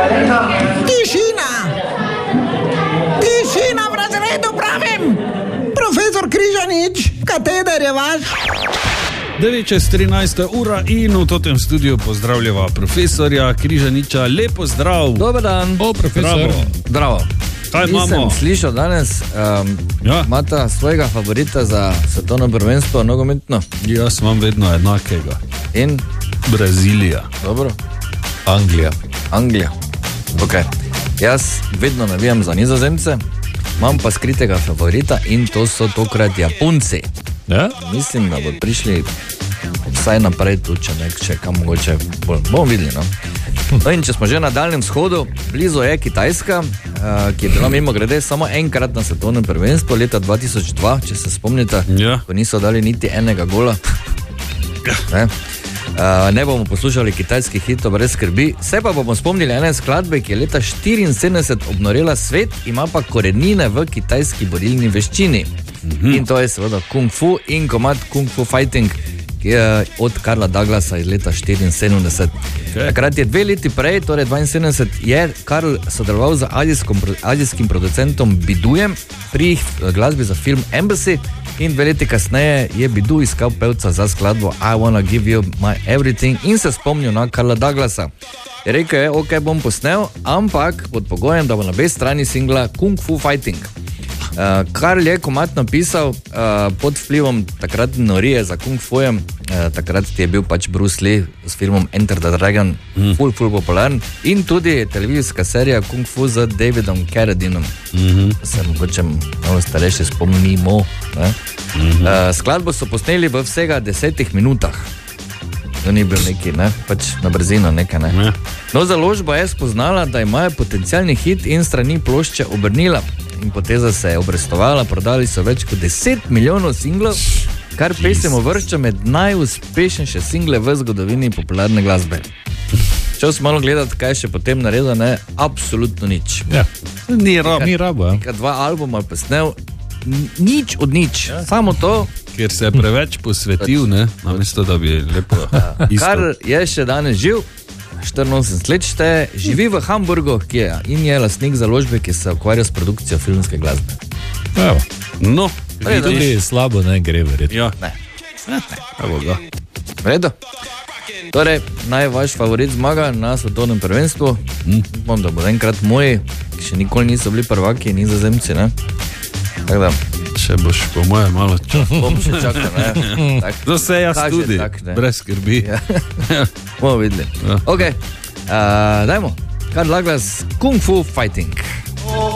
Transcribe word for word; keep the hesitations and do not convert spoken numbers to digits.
Tišina! Tišina v razredu, pravim! Profesor Križanič, kateder je vaš? devet čez trinajsta ura in v totem studiu pozdravljava profesorja Križaniča. Lepo zdrav. Dober dan. O, profesor. Zdravo. Kaj imamo? Nisem slišal danes, um, ja. imata svojega favorita za svetovno prvenstvo nogometno? Jaz imam vedno enakega. In? Brazilija. Dobro. Anglija. Anglija. Ok. Jaz vedno navijam za Nizozemce, imam pa skritega favorita in to so tokrat Japonci. Ja? Mislim, da bodo prišli vsaj naprej tu, če nek, če kam mogoče bolj. Bomo videli, no? No in če smo že na Daljnem vzhodu, blizu je Kitajska, ki je bila mimo grede samo enkrat na svetovnem prvenstvu, leta dva tisoč dva, če se spomnite, ja. Ko niso dali niti enega gola. Ne? Ne bomo poslušali kitajskih hitov brez skrbi, se pa bomo spomnili ene skladbe, ki je leta štiriinsedemdeset obnorela svet, ima pa korenine v kitajski borilni veščini. Mm-hmm. In to je seveda Kung Fu in komad Kung Fu Fighting, ki je od Karla Douglasa iz leta štiriinsedemdeset. Okay. Takrat je dve leti prej, torej dvainsedemdeset, je Karl sodeloval z azijskim, azijskim producentom Bidujem pri glasbi za film Embassy in dve leti kasneje je Bidu iskal pevca za skladbo I Wanna Give You My Everything in se spomnil na Karla Douglasa. Je rekel je, ok, bom posnel, ampak pod pogojem, da bo na obe strani singla Kung Fu Fighting. Uh, Karl je komad napisal uh, pod vplivom takratne norije za Kung Fujem, uh, takrat je bil pač Bruce Lee s filmom Enter the Dragon, mm. full, full popularen, in tudi televizijska serija Kung Fu z Davidom Carradinom. Mm-hmm. Se mogoče malo starejši spomnimo. Mm-hmm. Uh, skladbo so posneli v vsega desetih minutah. To ni bil neki, ne? Pač na brzino nekaj, ne? Ne. No, založba je spoznala, da imajo potencialni hit in strani plošče obrnila. In poteza se je obrestovala, prodali so več kot deset milijonov singlov, kar pesem uvršča med najuspešnejše single v zgodovini popularne glasbe. Čel sem malo gledati, kaj še potem naredil, ne, absolutno nič. Ja, ni rabo. Ni rabo, ja. Nekaj dva albuma posnel, nič od nič, ja. Samo to. Ker se je preveč posvetil, ne, namesto da bi lepo isto. Kar je še danes živ, štiriinosemdeset let šteje, živi v Hamburgu, ki je in je lastnik založbe, ki se ukvarja s produkcijo filmske glasbe. Evo. No, tudi slabo ne gre verjetno. Ja. Ne. Ne. Evo ga. Vredo. Torej, naj vaš favorit zmaga na svetovnem prvenstvu. Mm. Bom, da bo enkrat moji, ki še nikoli niso bili prvaki, Nizozemci, ne? Tako da. Še boš po moje malo čakal. Bom še čakal, ne? Tak. To se jaz Kaže, tudi, tak, brez skrbi. Ja. Bomo videli. Ja. Ok, uh, dajmo. Karl Douglas, Kung Fu Fighting.